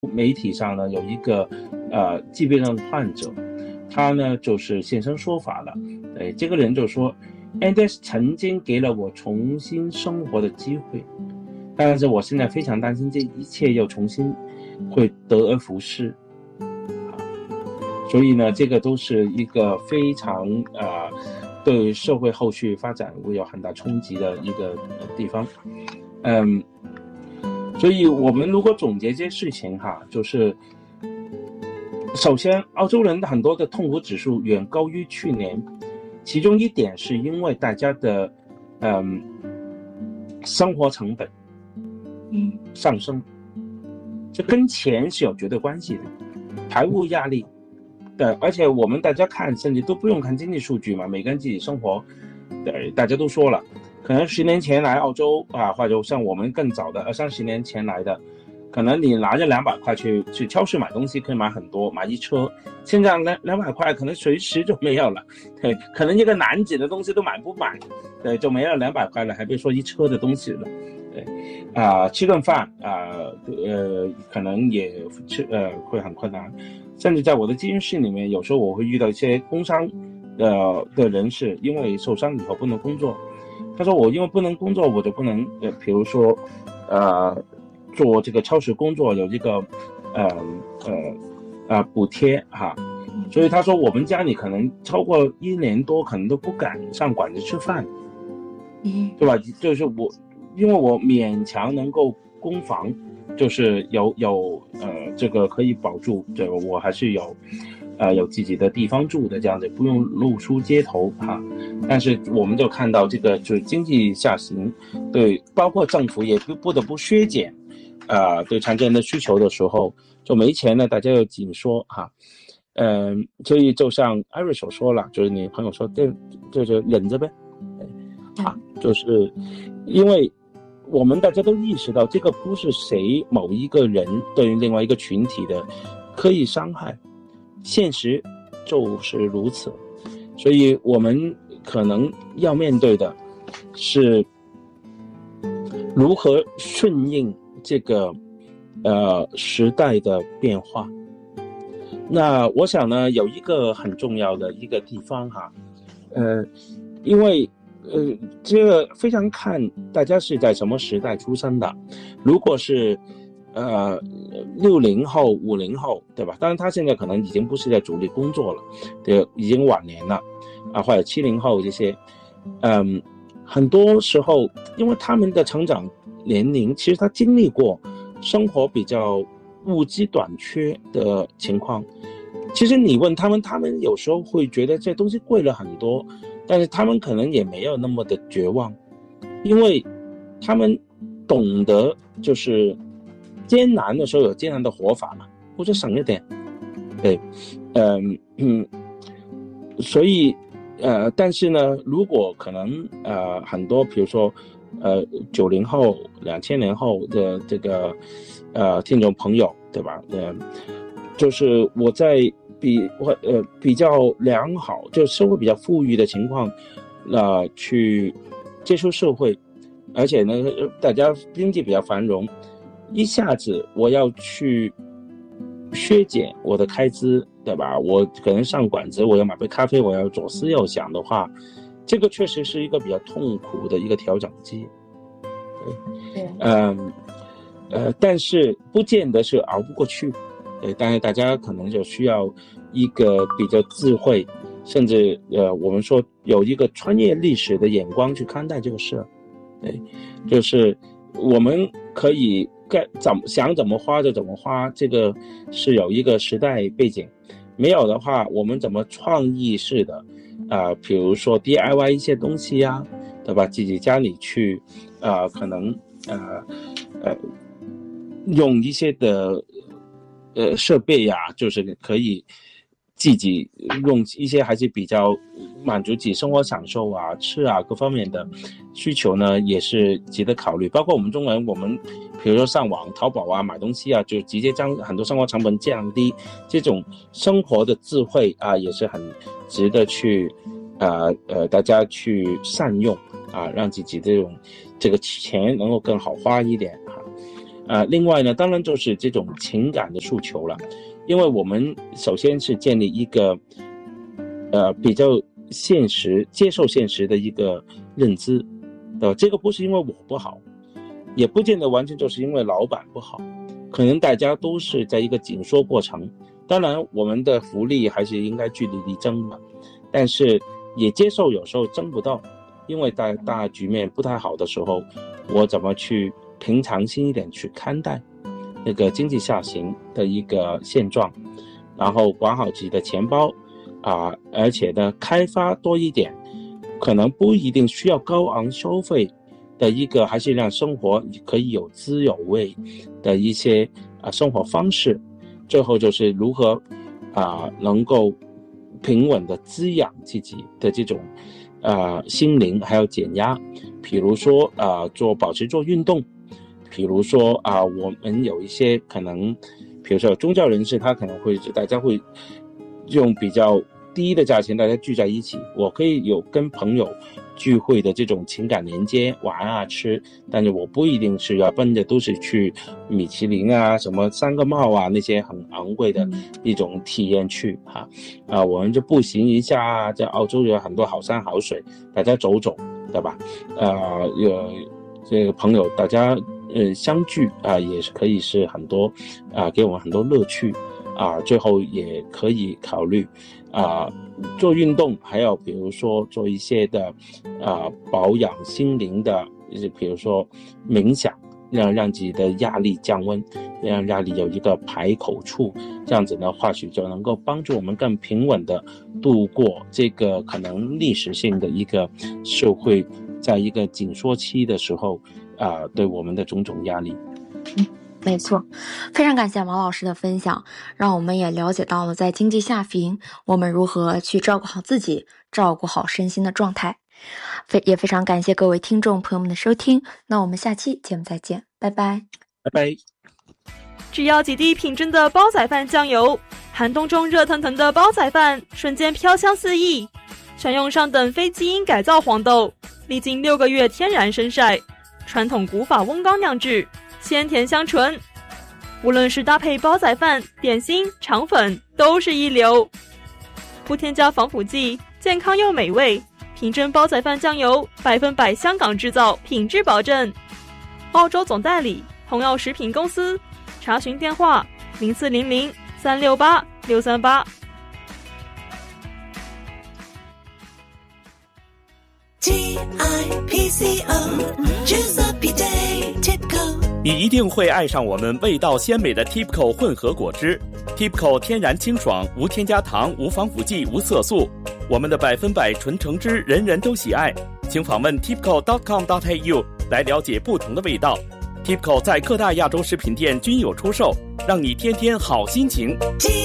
媒体上呢有一个疾病的患者，他呢就是现身说法了。这个人就说 Andes 曾经给了我重新生活的机会，但是我现在非常担心这一切又重新会得而复失。所以呢，这个都是一个非常对社会后续发展会有很大冲击的一个地方。所以我们如果总结这些事情就是首先澳洲人很多的痛苦指数远高于去年，其中一点是因为大家的生活成本上升，这跟钱是有绝对关系的，财务压力。对，而且我们大家看甚至都不用看经济数据嘛，每个人自己生活，对，大家都说了，可能10年前来澳洲或者像我们更早的20-30年前来的，可能你拿着200块去超市买东西可以买很多，买一车，现在200块可能随时就没有了，对，可能一个篮子的东西都买不满，对，就没了200块了，还别说一车的东西了。对，吃顿饭可能也会很困难，甚至在我的咨询室里面，有时候我会遇到一些工伤的人士，因为受伤以后不能工作，他说我因为不能工作，我就不能比如说做这个超市工作有这个补贴所以他说我们家里可能超过1年多可能都不敢上馆子吃饭，对吧？就是因为我勉强能够供房，就是有这个可以保住，这个我还是有自己的地方住的，这样子不用露宿街头但是我们就看到这个就是经济下行，对，包括政府也不得不削减对残疾人的需求的时候，就没钱了，大家又紧缩所以就像艾瑞所说了，就是你朋友说就忍着呗，就是因为我们大家都意识到这个不是某一个人对于另外一个群体的刻意伤害，现实就是如此，所以我们可能要面对的是如何顺应这个时代的变化。那我想呢，有一个很重要的一个地方因为这个非常看大家是在什么时代出生的。如果是60后50后，对吧？当然他现在可能已经不是在主力工作了，对，已经晚年了或者70后这些很多时候因为他们的成长年龄其实他经历过生活比较物资短缺的情况，其实你问他们有时候会觉得这东西贵了很多，但是他们可能也没有那么的绝望，因为他们懂得就是艰难的时候有艰难的活法嘛，或者省一点，对，所以但是呢，如果可能很多比如说90后2000年后的这个听众朋友，对吧？就是我在比较良好，就社会比较富裕的情况去接触社会，而且呢大家经济比较繁荣，一下子我要去削减我的开支，对吧？我可能上馆子，我要买杯咖啡，我要左思右想的话，这个确实是一个比较痛苦的一个调整期。但是不见得是熬不过去，对，当然大家可能就需要一个比较智慧，甚至我们说有一个穿越历史的眼光去看待这个事，对，就是我们可以想怎么花就怎么花，这个是有一个时代背景，没有的话我们怎么创意式的比如说 DIY 一些东西呀，对吧？自己家里去可能用一些的设备呀，就是可以自己用一些还是比较满足自己生活享受吃各方面的需求呢，也是值得考虑。包括我们中国人，我们比如说上网淘宝买东西就直接将很多生活成本降低，这种生活的智慧也是很值得去大家去善用让自己这个钱能够更好花一点另外呢，当然就是这种情感的诉求了，因为我们首先是建立一个比较现实、接受现实的一个认知，这个不是因为我不好，也不见得完全就是因为老板不好，可能大家都是在一个紧缩过程。当然，我们的福利还是应该据理力争嘛，但是也接受有时候争不到，因为大局面不太好的时候，我怎么去平常心一点去看待那个经济下行的一个现状，然后管好自己的钱包而且呢开发多一点，可能不一定需要高昂消费的一个，还是让生活可以有滋有味的一些生活方式。最后就是如何能够平稳的滋养自己的这种心灵，还有减压，比如说保持做运动，比如说我们有一些可能，比如说宗教人士，他可能会大家会用比较低的价钱大家聚在一起，我可以有跟朋友聚会的这种情感连接，玩吃，但是我不一定是要奔着都是去米其林什么三个帽那些很昂贵的一种体验去我们就步行一下在澳洲有很多好山好水，大家走走，对吧？有这个朋友大家相聚也是可以是很多给我们很多乐趣最后也可以考虑做运动，还有比如说做一些的保养心灵的，比如说冥想，让自己的压力降温，让压力有一个排口处，这样子呢或许就能够帮助我们更平稳的度过这个可能历史性的一个社会在一个紧缩期的时候对我们的种种压力。 没错，非常感谢毛老师的分享，让我们也了解到了在经济下行我们如何去照顾好自己，照顾好身心的状态。也非常感谢各位听众朋友们的收听，那我们下期节目再见，拜拜。 拜拜。 只要几滴品质的煲仔饭酱油，寒冬中热腾腾的煲仔饭瞬间飘香四溢。选用上等非基因改造黄豆，历经6个月天然生晒，传统古法温缸酿制，鲜甜香醇，无论是搭配煲仔饭、点心、肠粉都是一流。不添加防腐剂，健康又美味，品真煲仔饭酱油100%香港制造，品质保证。澳洲总代理同药食品公司，查询电话0400-368-638。 你一定会爱上我们味道鲜美的 Tipco 混合果汁。Tipco 天然清爽，无添加糖，无防腐剂，无色素。我们的100%纯橙汁人人都喜爱，请访问 tipco.com.au 来了解不同的味道。Tipco 在各大亚洲食品店均有出售，让你天天好心情。